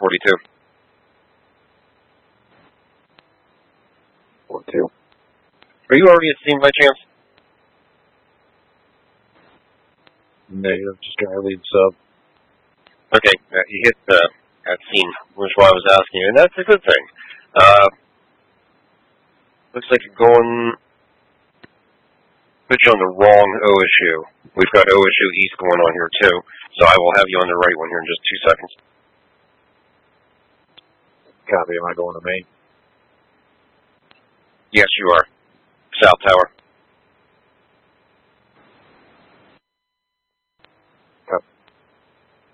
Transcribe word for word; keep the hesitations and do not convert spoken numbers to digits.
forty-two. forty-two. Are you already at scene by chance? Negative. Just gonna leave sub. Okay, uh, you hit uh, at scene, which is why I was asking you, and that's a good thing. Uh, looks like you're going... Put you on the wrong O S U. We've got O S U East going on here, too, so I will have you on the right one here in just two seconds. Copy. Am I going to main? Yes, you are. South Tower.